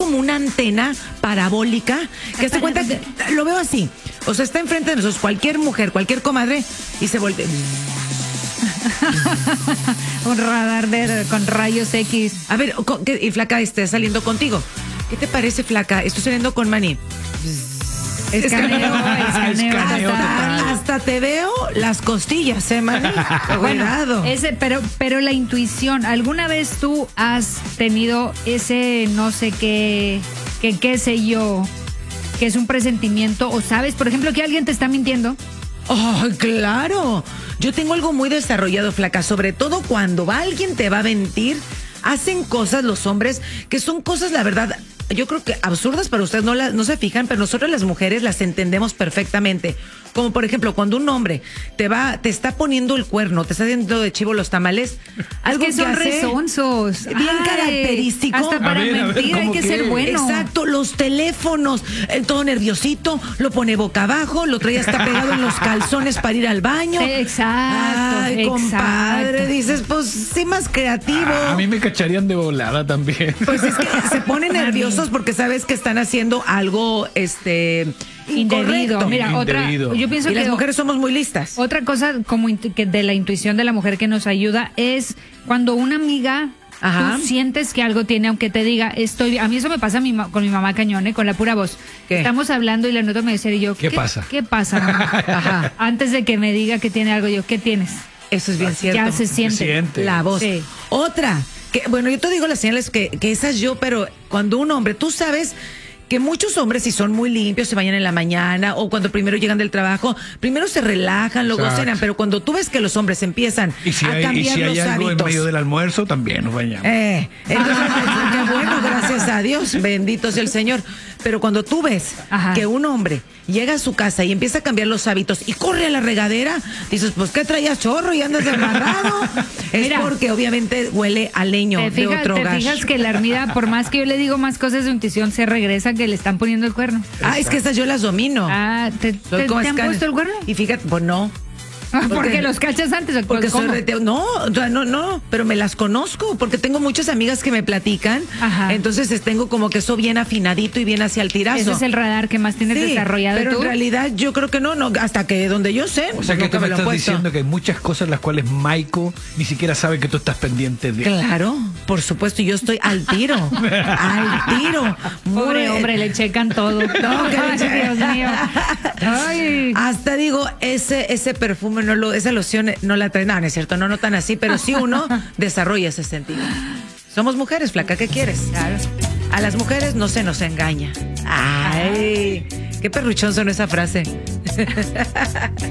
como una antena parabólica que se cuenta que lo veo así. O sea, está enfrente de nosotros cualquier mujer, cualquier comadre y se voltea. Un radar con rayos X. A ver, y flaca, saliendo contigo. ¿Qué te parece, flaca? Estoy saliendo con Manny. Escaneo. Hasta te veo las costillas, Manny. Cuidado. Pero la intuición, ¿alguna vez tú has tenido ese no sé qué sé yo, que es un presentimiento, o sabes, por ejemplo, que alguien te está mintiendo? ¡Oh, claro! Yo tengo algo muy desarrollado, flaca, sobre todo cuando alguien te va a mentir. Hacen cosas los hombres que son cosas, la verdad, yo creo que absurdas para ustedes, no se fijan, pero nosotros las mujeres las entendemos perfectamente. Como por ejemplo, cuando un hombre te está poniendo el cuerno, te está haciendo de chivo los tamales, algo es que son resonsos, bien característico. Hasta para mentir hay que ser bueno. Exacto, los teléfonos, todo nerviosito, lo pone boca abajo, lo trae hasta pegado en los calzones para ir al baño. Sí, exacto. Ay, compadre, dices, pues sí, más creativo. A mí me cacharían de volada también. Pues es que se ponen nerviosos porque sabes que están haciendo algo, incorrecto. Mira, Indebido. yo pienso y que las mujeres somos muy listas. Otra cosa como que de la intuición de la mujer que nos ayuda es cuando una amiga, tú sientes que algo tiene, aunque te diga, a mí eso me pasa con mi mamá Cañone, con la pura voz. ¿Qué? Estamos hablando y la noto me dice, y yo, ¿Qué pasa? ¿Qué pasa, mamá? Ajá. Antes de que me diga que tiene algo, yo, ¿qué tienes? Eso es bien cierto. Ya se siente. La voz. Sí. Otra, bueno, yo te digo las señales que esas yo, pero cuando un hombre, tú sabes que muchos hombres, si son muy limpios, se bañan en la mañana o cuando primero llegan del trabajo, primero se relajan, luego cenan, pero cuando tú ves que los hombres empiezan a cambiar los algo hábitos. en medio del almuerzo, también nos bañamos. Entonces, qué bueno, gracias a Dios, bendito sea el Señor. Pero cuando tú ves que un hombre llega a su casa y empieza a cambiar los hábitos y corre a la regadera, dices, pues, ¿qué traías, chorro? Y andas embarrado. Mira, porque obviamente huele a leño de otro hogar. Te fijas que la Armida, por más que yo le digo más cosas de intuición, se regresa que le están poniendo el cuerno. Es que esas yo las domino. ¿Te han puesto el cuerno? Y fíjate, pues no. Porque los cachas antes. Porque no, pero me las conozco, porque tengo muchas amigas que me platican. Entonces tengo como que eso bien afinadito y bien hacia el tirazo. Ese es el radar que más tienes desarrollado. Pero tú. en realidad yo creo que no, hasta que donde yo sé. O sea que tú me estás diciendo que hay muchas cosas las cuales Maiko ni siquiera sabe que tú estás pendiente de. Claro, por supuesto, yo estoy al tiro. Al tiro. Pobre hombre, le checan todo. No, Dios mío. Ay. Hasta digo, ese perfume esa loción no la trae, no es cierto, no tan así, pero sí uno desarrolla ese sentido. Somos mujeres, flaca, ¿qué quieres? Claro. A las mujeres no se nos engaña. Ay, qué perruchón sonó esa frase.